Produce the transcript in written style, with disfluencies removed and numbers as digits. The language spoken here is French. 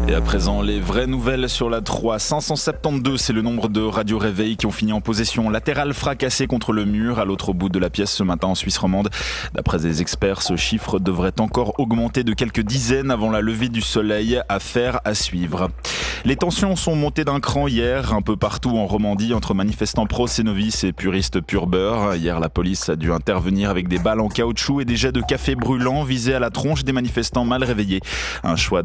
Et à présent, les vraies nouvelles sur la 3. 572, c'est le nombre de radio-réveils qui ont fini en position latérale fracassée contre le mur à l'autre bout de la pièce ce matin en Suisse romande. D'après des experts, ce chiffre devrait encore augmenter de quelques dizaines avant la levée du soleil. Affaire à suivre. Les tensions sont montées d'un cran hier, un peu partout en Romandie, entre manifestants pro-Cénovis et puristes pur beurre. Hier, la police a dû intervenir avec des balles en caoutchouc et des jets de café brûlant visés à la tronche des manifestants mal réveillés. Un choix